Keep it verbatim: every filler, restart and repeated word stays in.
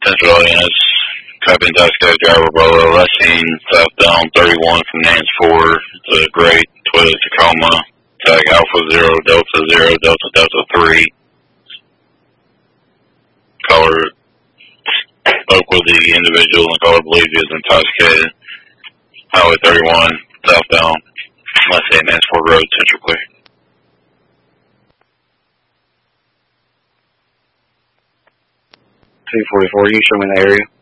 Central units. Copy and Tascade driver Bravo. Last seen southbound thirty-one from Nance four to Great Toyota Tacoma. Tag Alpha zero Delta zero Delta Delta three. Caller spoke with the individual and the caller believes he was intoxicated. Highway thirty-one southbound. Last eight Nance Ford Road, Central clear. two forty-four, you show me the area.